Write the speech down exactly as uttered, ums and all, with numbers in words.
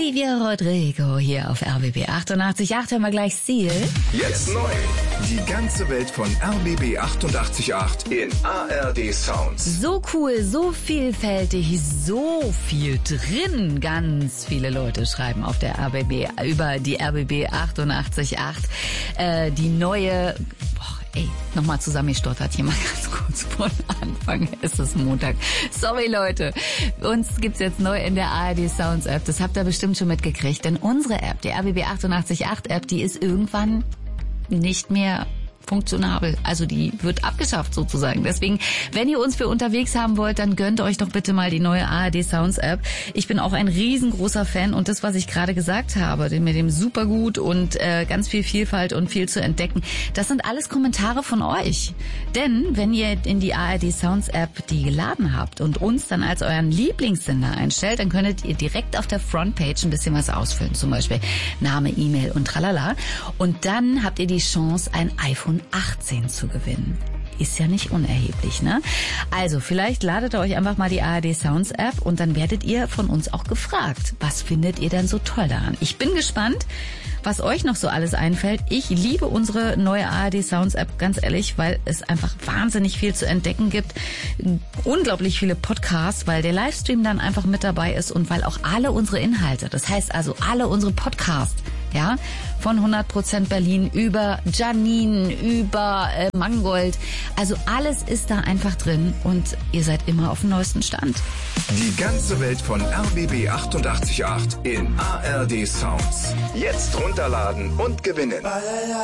Olivia Rodrigo hier auf R B B achtundachtzig Komma acht. Hören wir gleich Seal. Jetzt neu. Die ganze Welt von R B B achtundachtzig Komma acht in A R D Sounds. So cool, so vielfältig, so viel drin. Ganz viele Leute schreiben auf der R B B über die R B B achtundachtzig Komma acht. Äh, die neue... Boah, ey, nochmal zusammengestottert hier mal ganz kurz vor Anfang. Es ist Montag. Sorry, Leute. Uns gibt's jetzt neu in der A R D Sounds App. Das habt ihr bestimmt schon mitgekriegt. Denn unsere App, die R B B achtundachtzig Komma acht App, die ist irgendwann nicht mehr funktionabel. Also die wird abgeschafft sozusagen. Deswegen, wenn ihr uns für unterwegs haben wollt, dann gönnt euch doch bitte mal die neue A R D Sounds App. Ich bin auch ein riesengroßer Fan und das, was ich gerade gesagt habe, mit dem Supergut und äh, ganz viel Vielfalt und viel zu entdecken, das sind alles Kommentare von euch. Denn wenn ihr in die A R D Sounds App die geladen habt und uns dann als euren Lieblingssender einstellt, dann könntet ihr direkt auf der Frontpage ein bisschen was ausfüllen. Zum Beispiel Name, E-Mail und tralala. Und dann habt ihr die Chance, ein iPhone achtzehn zu gewinnen. Ist ja nicht unerheblich, ne? Also, vielleicht ladet ihr euch einfach mal die A R D Sounds App und dann werdet ihr von uns auch gefragt. Was findet ihr denn so toll daran? Ich bin gespannt, was euch noch so alles einfällt. Ich liebe unsere neue A R D Sounds App, ganz ehrlich, weil es einfach wahnsinnig viel zu entdecken gibt. Unglaublich viele Podcasts, weil der Livestream dann einfach mit dabei ist und weil auch alle unsere Inhalte, das heißt also alle unsere Podcasts, ja, von hundert Prozent Berlin über Janine, über äh, Mangold. Also alles ist da einfach drin und ihr seid immer auf dem neuesten Stand. Die ganze Welt von R B B achtundachtzig Komma acht in A R D Sounds. Jetzt runterladen und gewinnen.